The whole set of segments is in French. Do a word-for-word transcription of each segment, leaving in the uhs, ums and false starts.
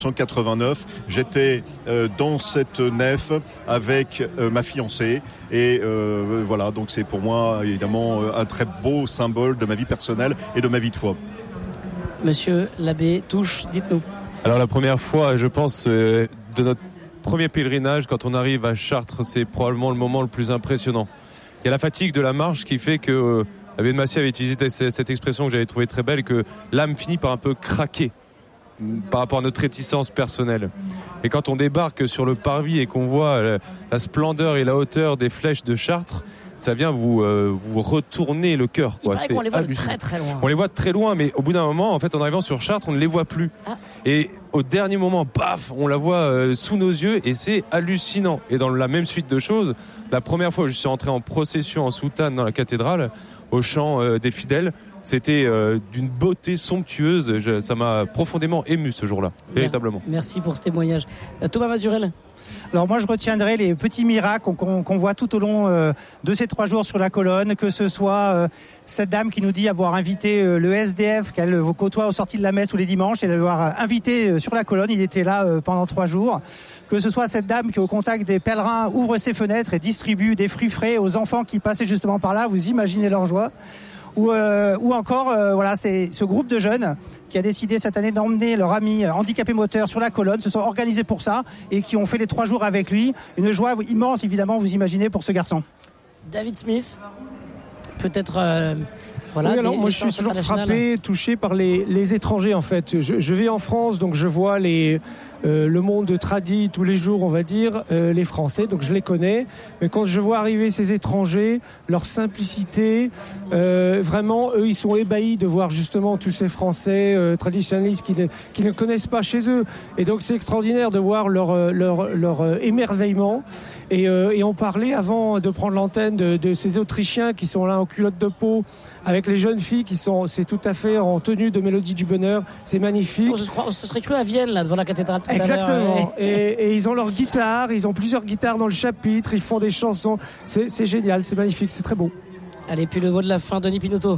cent quatre-vingt-neuf, j'étais euh, dans cette nef avec euh, ma fiancée et euh, voilà, donc c'est pour moi évidemment un très beau symbole de ma vie personnelle et de ma vie de foi. Monsieur l'abbé Touche, dites-nous. Alors la première fois, je pense, euh, de notre premier pèlerinage, quand on arrive à Chartres, c'est probablement le moment le plus impressionnant. Il y a la fatigue de la marche qui fait que euh, l'abbé de Massy avait utilisé cette expression que j'avais trouvée très belle, que l'âme finit par un peu craquer par rapport à notre réticence personnelle. Et quand on débarque sur le parvis et qu'on voit la, la splendeur et la hauteur des flèches de Chartres, ça vient vous, euh, vous retourner le cœur, quoi. Il paraît c'est qu'on les voit hallucinant. de très très loin. On les voit de très loin, mais au bout d'un moment, en fait, en arrivant sur Chartres, on ne les voit plus. Ah. Et au dernier moment, paf, on la voit euh, sous nos yeux et c'est hallucinant. Et dans la même suite de choses, la première fois où je suis entré en procession en soutane dans la cathédrale, au chant euh, des fidèles, c'était euh, d'une beauté somptueuse. Je, ça m'a profondément ému ce jour-là, véritablement. Merci pour ce témoignage. Euh, Thomas Mazurel. Alors moi je retiendrai les petits miracles qu'on, qu'on voit tout au long euh, de ces trois jours sur la colonne, que ce soit euh, cette dame qui nous dit avoir invité euh, le S D F qu'elle vous côtoie aux sorties de la messe tous les dimanches et l'avoir invité euh, sur la colonne, il était là euh, pendant trois jours. Que ce soit cette dame qui au contact des pèlerins ouvre ses fenêtres et distribue des fruits frais aux enfants qui passaient justement par là, vous imaginez leur joie. Ou, euh, ou encore, euh, voilà, c'est ce groupe de jeunes qui a décidé cette année d'emmener leur ami handicapé moteur sur la colonne, se sont organisés pour ça et qui ont fait les trois jours avec lui. Une joie immense, évidemment, vous imaginez, pour ce garçon. David Smith, peut-être... Euh... Voilà, oui, alors des, moi des je suis toujours frappé, touché par les, les étrangers en fait. Je, je vais en France, donc je vois les, euh, le monde tradit tous les jours, on va dire, euh, les Français, donc je les connais. Mais quand je vois arriver ces étrangers, leur simplicité, euh, vraiment, eux, ils sont ébahis de voir justement tous ces Français euh, traditionnalistes qui ne, qui ne connaissent pas chez eux. Et donc c'est extraordinaire de voir leur, leur, leur euh, émerveillement. Et, euh, et on parlait avant de prendre l'antenne de, de ces Autrichiens qui sont là en culotte de peau, avec les jeunes filles qui sont, c'est tout à fait en tenue de Mélodie du Bonheur, c'est magnifique. On se, croit, on se serait cru à Vienne là devant la cathédrale tout Exactement. à l'heure. Exactement. Et, et ils ont leur guitare, ils ont plusieurs guitares dans le chapitre, ils font des chansons, c'est, c'est génial, c'est magnifique, c'est très beau. Allez, puis le mot de la fin, Denis Pinotto.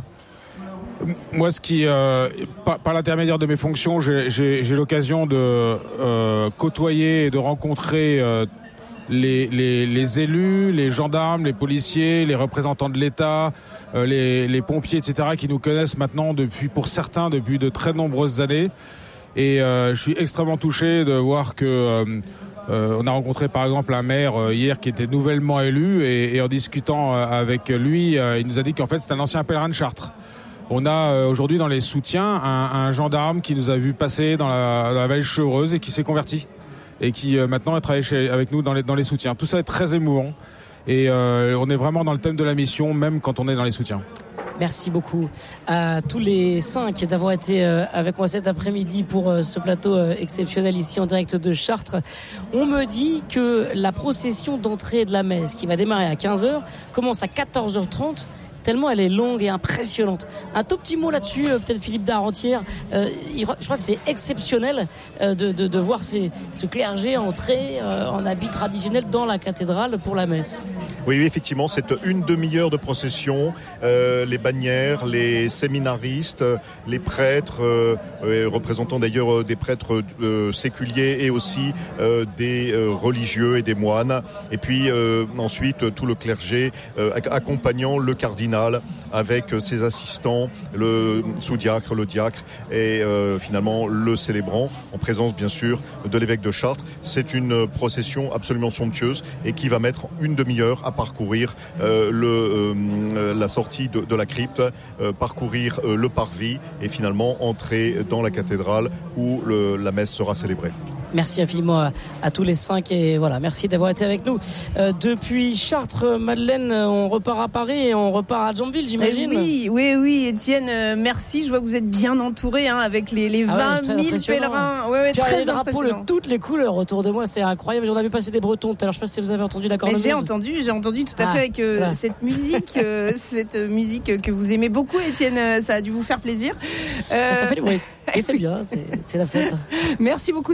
Moi, ce qui, euh, par, par l'intermédiaire de mes fonctions, j'ai, j'ai, j'ai l'occasion de euh, côtoyer et de rencontrer euh, les, les, les élus, les gendarmes, les policiers, les représentants de l'État, euh, les, les pompiers, et cetera, qui nous connaissent maintenant depuis, pour certains, depuis de très nombreuses années. Et euh, je suis extrêmement touché de voir que euh, euh, on a rencontré par exemple un maire euh, hier qui était nouvellement élu et, et en discutant euh, avec lui, euh, il nous a dit qu'en fait c'est un ancien pèlerin de Chartres. On a euh, aujourd'hui dans les soutiens un, un gendarme qui nous a vu passer dans la, dans la vallée Chevreuse et qui s'est converti et qui euh, maintenant travaille chez, avec nous dans les, dans les soutiens. Tout ça est très émouvant et euh, on est vraiment dans le thème de la mission même quand on est dans les soutiens. Merci beaucoup à tous les cinq d'avoir été avec moi cet après-midi pour ce plateau exceptionnel ici en direct de Chartres. On me dit que la procession d'entrée de la messe qui va démarrer à quinze heures commence à quatorze heures trente. Tellement elle est longue et impressionnante. Un tout petit mot là-dessus, euh, peut-être Philippe Darentière. Euh, je crois que c'est exceptionnel euh, de, de, de voir ces, ce clergé entrer euh, en habit traditionnel dans la cathédrale pour la messe. Oui, oui, effectivement, c'est une demi-heure de procession. Euh, les bannières, les séminaristes, les prêtres, euh, représentant d'ailleurs des prêtres euh, séculiers et aussi euh, des euh, religieux et des moines. Et puis euh, ensuite tout le clergé euh, accompagnant le cardinal avec ses assistants, le sous-diacre, le diacre et euh, finalement le célébrant, en présence bien sûr de l'évêque de Chartres. C'est une procession absolument somptueuse et qui va mettre une demi-heure à parcourir euh, le, euh, la sortie de, de la crypte, euh, parcourir euh, le parvis et finalement entrer dans la cathédrale où le, la messe sera célébrée. Merci infiniment à, à tous les cinq et voilà, merci d'avoir été avec nous. Euh, depuis Chartres, Madeleine, on repart à Paris et on repart à Jeanville, j'imagine. Euh, oui, oui, oui, Étienne, euh, merci. Je vois que vous êtes bien entouré hein, avec les, les ah vingt mille pèlerins. Ouais, ouais, Puis très il y a des drapeaux de toutes les couleurs autour de moi, c'est incroyable. J'en ai vu passer des Bretons. Alors je ne sais pas si vous avez entendu la cornemuse. J'ai entendu, j'ai entendu tout à ah, fait avec euh, voilà. cette musique, euh, cette musique que vous aimez beaucoup, Étienne. Ça a dû vous faire plaisir. Euh... Ça fait du bruit. Et c'est bien, c'est, c'est la fête. Merci beaucoup, c'est la fête.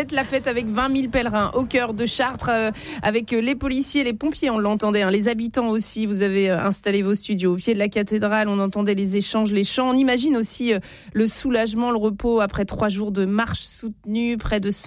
faites la fête avec vingt mille pèlerins au cœur de Chartres, euh, avec les policiers, les pompiers, on l'entendait, hein, les habitants aussi. Vous avez euh, installé vos studios au pied de la cathédrale, on entendait les échanges, les chants. On imagine aussi euh, le soulagement, le repos après trois jours de marche soutenue, près de